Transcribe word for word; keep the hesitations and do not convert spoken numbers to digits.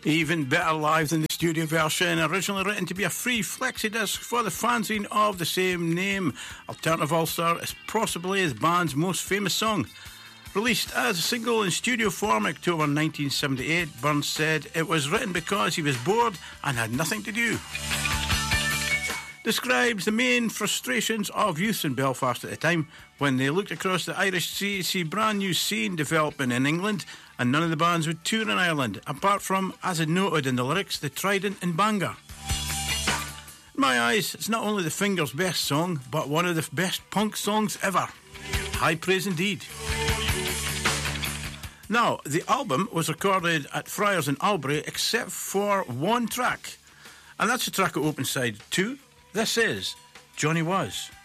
Even better live than the studio version, originally written to be a free flexi-disc for the fanzine of the same name. Alternative Ulster is possibly the band's most famous song. Released as a single in studio form in October nineteen seventy-eight, Burns said it was written because he was bored and had nothing to do. Describes the main frustrations of youth in Belfast at the time when they looked across the Irish Sea to see brand new scene developing in England, and none of the bands would tour in Ireland, apart from, as it noted in the lyrics, the Trident and Bangor. In my eyes, it's not only the Fingers' best song, but one of the best punk songs ever. High praise indeed. Now, the album was recorded at Friars in Albury except for one track, and that's the track at Open Side two. This is Johnny Was.